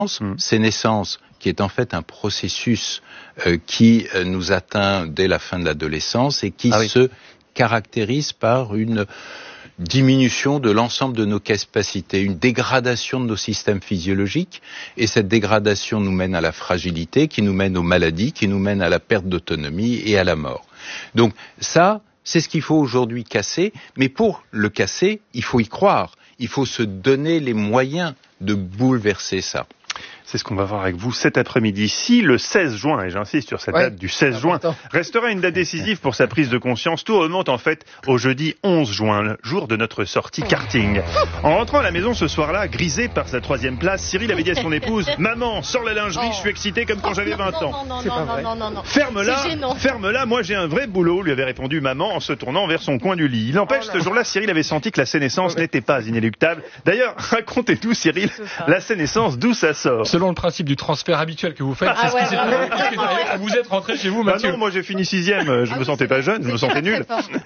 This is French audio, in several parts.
sénescence, qui est en fait un processus qui nous atteint dès la fin de l'adolescence et qui se caractérise par une diminution de l'ensemble de nos capacités, une dégradation de nos systèmes physiologiques, et cette dégradation nous mène à la fragilité, qui nous mène aux maladies, qui nous mène à la perte d'autonomie et à la mort. Donc ça, c'est ce qu'il faut aujourd'hui casser, mais pour le casser, il faut y croire, il faut se donner les moyens de bouleverser ça. C'est ce qu'on va voir avec vous cet après-midi. Si le 16 juin, et j'insiste sur cette date du 16 juin, restera une date décisive pour sa prise de conscience, tout remonte en fait au jeudi 11 juin, le jour de notre sortie karting. En rentrant à la maison ce soir-là, grisé par sa 3e place, Cyril avait dit à son épouse « Maman, sors la lingerie, je suis excité comme quand j'avais 20 ans. » Non. Ferme-la, moi j'ai un vrai boulot, lui avait répondu maman en se tournant vers son coin du lit. Il n'empêche, ce jour-là, Cyril avait senti que la sénescence n'était pas inéluctable. D'ailleurs, racontez-nous, Cyril, la sénescence, d'où ça sort? Selon le principe du transfert habituel que vous faites, c'est ce qui s'est passé. Vous êtes rentré chez vous, Mathieu. Non, moi j'ai fini 6e, je me sentais pas jeune, je me sentais nul.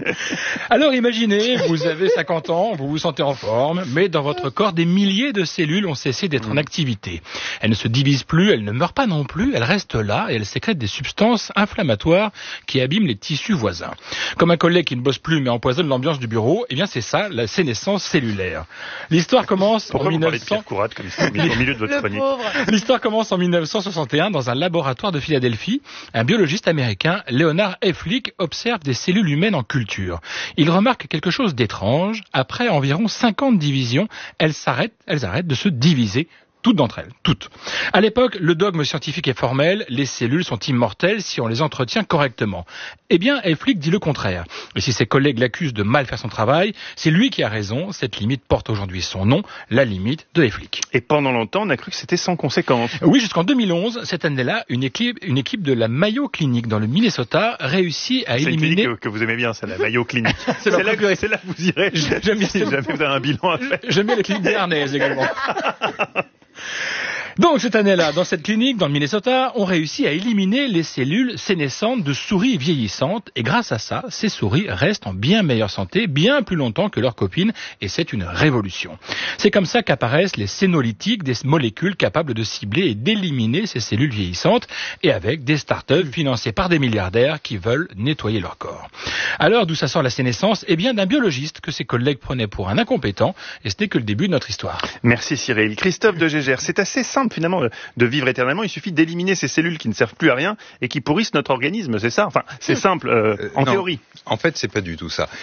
Alors imaginez, vous avez 50 ans, vous vous sentez en forme, mais dans votre corps, des milliers de cellules ont cessé d'être en activité. Elles ne se divisent plus, elles ne meurent pas non plus, elles restent là et elles sécrètent des substances inflammatoires qui abîment les tissus voisins. Comme un collègue qui ne bosse plus mais empoisonne l'ambiance du bureau, eh bien c'est ça, la sénescence cellulaire. L'histoire commence en 1900... Pourquoi vous parlez de Pierre Courade au milieu de votre chronique? L'histoire commence en 1961 dans un laboratoire de Philadelphie. Un biologiste américain, Leonard Flick, observe des cellules humaines en culture. Il remarque quelque chose d'étrange. Après environ 50 divisions, elles arrêtent de se diviser. Toutes d'entre elles, toutes. À l'époque, le dogme scientifique est formel, les cellules sont immortelles si on les entretient correctement. Eh bien, Flick dit le contraire. Et si ses collègues l'accusent de mal faire son travail, c'est lui qui a raison. Cette limite porte aujourd'hui son nom, la limite de Flick. Et pendant longtemps, on a cru que c'était sans conséquence. Oui, jusqu'en 2011, cette année-là, une équipe de la Mayo Clinic dans le Minnesota réussit à éliminer... C'est une clinique que vous aimez bien, c'est la Mayo Clinic. c'est là que vous irez. J'aime bien. Si jamais vous avez un bilan à faire. J'aime bien les cliniques béarnaises également. Donc cette année-là, dans cette clinique, dans le Minnesota, on réussit à éliminer les cellules sénescentes de souris vieillissantes et grâce à ça, ces souris restent en bien meilleure santé, bien plus longtemps que leurs copines et c'est une révolution. C'est comme ça qu'apparaissent les sénolytiques, des molécules capables de cibler et d'éliminer ces cellules vieillissantes et avec des startups financées par des milliardaires qui veulent nettoyer leur corps. Alors d'où ça sort la sénescence? Eh bien d'un biologiste que ses collègues prenaient pour un incompétent et ce n'est que le début de notre histoire. Merci Cyril. Christophe de Gégère, c'est assez simple finalement de vivre éternellement, il suffit d'éliminer ces cellules qui ne servent plus à rien et qui pourrissent notre organisme, c'est ça? Enfin, c'est simple en théorie. En fait, c'est pas du tout ça.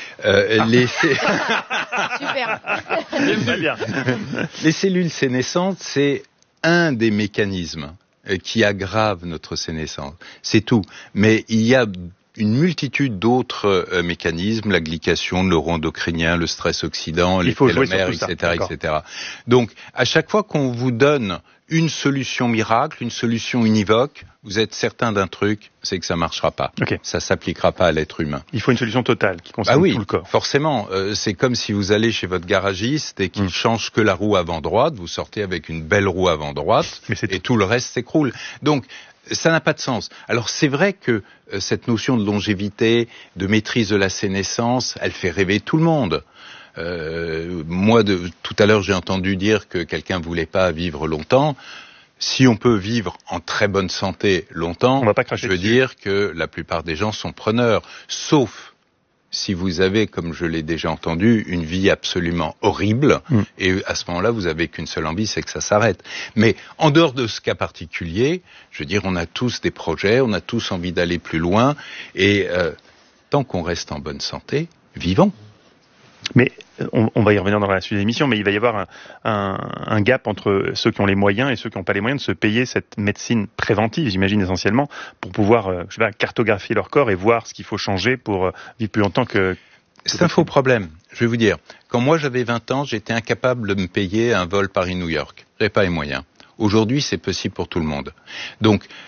Super. Bien. Les cellules sénescentes, c'est un des mécanismes qui aggrave notre sénescence. C'est tout. Mais il y a une multitude d'autres mécanismes, la glycation, le neuroendocrinien, le stress oxydant, les télomères, etc. Donc, à chaque fois qu'on vous donne une solution miracle, une solution univoque, vous êtes certain d'un truc, c'est que ça marchera pas. Okay. Ça s'appliquera pas à l'être humain. Il faut une solution totale qui concerne tout le corps. Forcément. C'est comme si vous allez chez votre garagiste et qu'il change que la roue avant droite, vous sortez avec une belle roue avant droite et tout le reste s'écroule. Donc, ça n'a pas de sens. Alors c'est vrai que cette notion de longévité, de maîtrise de la sénescence, elle fait rêver tout le monde. Moi, tout à l'heure, j'ai entendu dire que quelqu'un voulait pas vivre longtemps. Si on peut vivre en très bonne santé longtemps, on va pas cracher je veux dire que la plupart des gens sont preneurs, sauf si vous avez, comme je l'ai déjà entendu, une vie absolument horrible, et à ce moment-là, vous avez qu'une seule envie, c'est que ça s'arrête. Mais en dehors de ce cas particulier, je veux dire, on a tous des projets, on a tous envie d'aller plus loin, et tant qu'on reste en bonne santé, vivons. Mais on va y revenir dans la suite de l'émission, mais il va y avoir un gap entre ceux qui ont les moyens et ceux qui n'ont pas les moyens de se payer cette médecine préventive, j'imagine essentiellement, pour pouvoir cartographier leur corps et voir ce qu'il faut changer pour vivre plus longtemps que... C'est un faux problème, je vais vous dire. Quand moi j'avais 20 ans, j'étais incapable de me payer un vol Paris-New York. J'avais pas les moyens. Aujourd'hui, c'est possible pour tout le monde. Donc,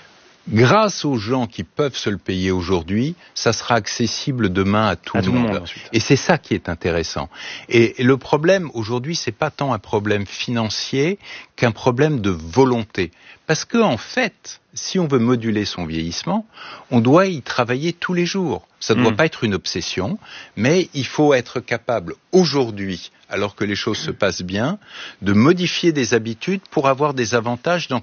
Grâce aux gens qui peuvent se le payer aujourd'hui, ça sera accessible demain à tout le monde. Et c'est ça qui est intéressant. Et le problème aujourd'hui, c'est pas tant un problème financier qu'un problème de volonté. Parce que en fait, si on veut moduler son vieillissement, on doit y travailler tous les jours. Ça ne doit pas être une obsession, mais il faut être capable aujourd'hui, alors que les choses se passent bien, de modifier des habitudes pour avoir des avantages dans